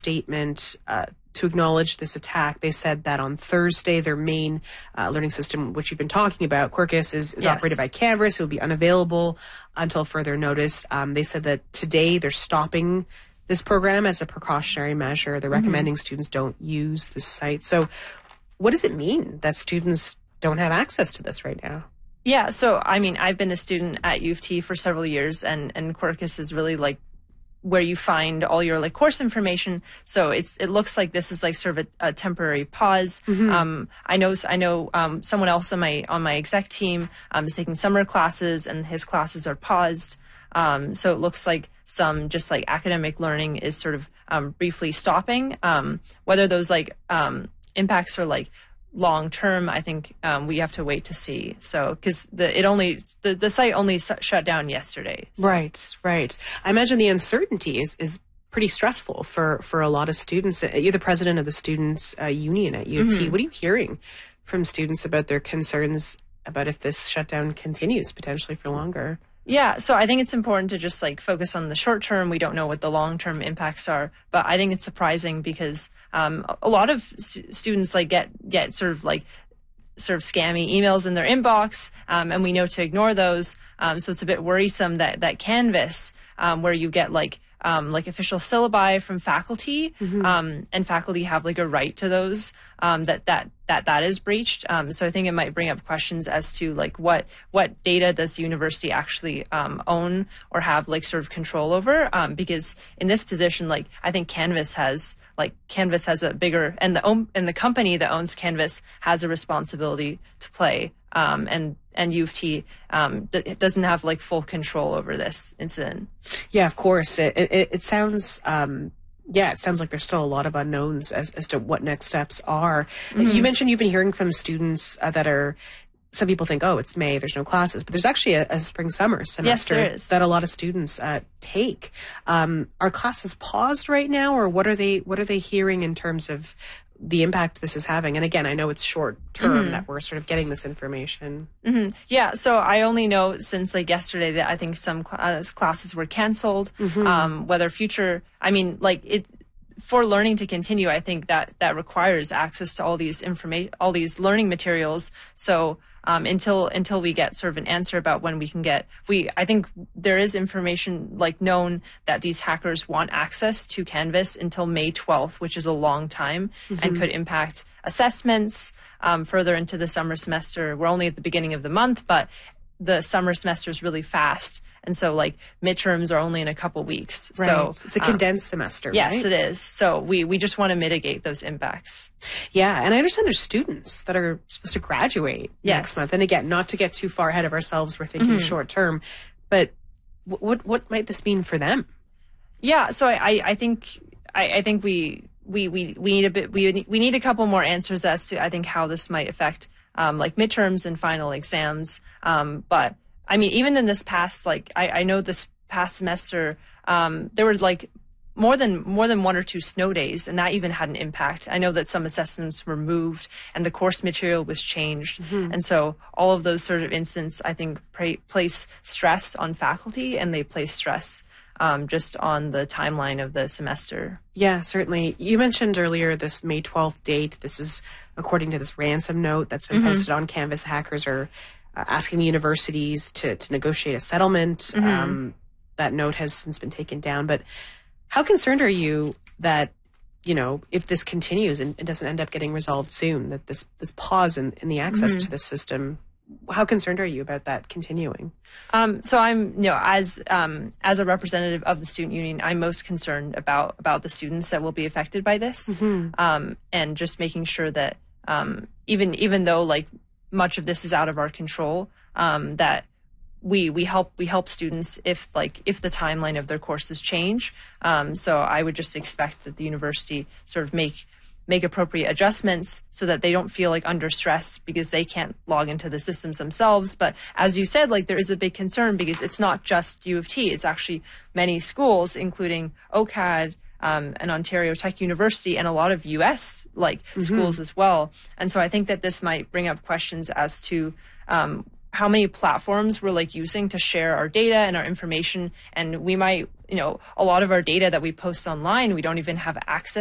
statement to acknowledge this attack. They said that on Thursday, their main learning system, which you've been talking about, Quarkus, is operated by Canvas. It will be unavailable until further notice. They said that today they're stopping this program as a precautionary measure. They're recommending students don't use the site. So what does it mean that students don't have access to this right now? Yeah, so I mean, I've been a student at U of T for several years, and Quarkus is really like where you find all your like course information. So it looks like this is like sort of a temporary pause. I know someone else on my exec team is taking summer classes, and his classes are paused. So it looks like some just like academic learning is sort of briefly stopping. Whether those like impacts are like long term, I think we have to wait to see. So because the site only shut down yesterday. So. Right. I imagine the uncertainty is pretty stressful for a lot of students. You're the president of the students union at U of T. What are you hearing from students about their concerns about if this shutdown continues potentially for longer? Yeah, so I think it's important to just like focus on the short term. We don't know what the long term impacts are, but I think it's surprising because a lot of students like get sort of scammy emails in their inbox, and we know to ignore those. So it's a bit worrisome that Canvas, where you get like official syllabi from faculty, and faculty have like a right to those, that is breached. So I think it might bring up questions as to like what data does the university actually own or have like sort of control over? Because in this position, like I think Canvas has a bigger, and the company that owns Canvas has a responsibility to play. And U of T it doesn't have like full control over this incident. Yeah, of course. It sounds it sounds like there's still a lot of unknowns as to what next steps are. You mentioned you've been hearing from students that are, some people think, oh, it's May, there's no classes, but there's actually a spring-summer semester that a lot of students take. Are classes paused right now, or what are they hearing in terms of the impact this is having? And again, I know it's short term that we're sort of getting this information. Yeah, so I only know since like yesterday that I think some classes were canceled. Whether future, I mean, like it for learning to continue, I think that requires access to all these all these learning materials. So until we get sort of an answer about when we can get, I think there is information like known that these hackers want access to Canvas until May 12th, which is a long time and could impact assessments further into the summer semester. We're only at the beginning of the month, but the summer semester is really fast. And so like midterms are only in a couple weeks. Right. So it's a condensed semester, right? Yes, it is. So we just want to mitigate those impacts. Yeah. And I understand there's students that are supposed to graduate next month. And again, not to get too far ahead of ourselves, we're thinking short term, but what might this mean for them? Yeah. So I think we need a couple more answers as to, I think, how this might affect like midterms and final exams. But I mean, even in this past, like, I know this past semester, there were like more than 1 or 2 snow days, and that even had an impact. I know that some assessments were moved and the course material was changed. And so all of those sort of incidents, I think, place stress on faculty, and they place stress just on the timeline of the semester. Yeah, certainly. You mentioned earlier this May 12th date. This is according to this ransom note that's been posted on Canvas. Hackers are asking the universities to negotiate a settlement. That note has since been taken down. But how concerned are you that, you know, if this continues and it doesn't end up getting resolved soon, that this pause in the access to the system, how concerned are you about that continuing? So I'm, you know, as a representative of the student union, I'm most concerned about the students that will be affected by this, and just making sure that even though like much of this is out of our control, that we help students if the timeline of their courses change. So I would just expect that the university sort of make appropriate adjustments so that they don't feel like under stress because they can't log into the systems themselves. But as you said, like there is a big concern because it's not just U of T, it's actually many schools, including OCAD, and Ontario Tech University, and a lot of U.S. schools as well. And so I think that this might bring up questions as to how many platforms we're using to share our data and our information. And we might, a lot of our data that we post online, we don't even have access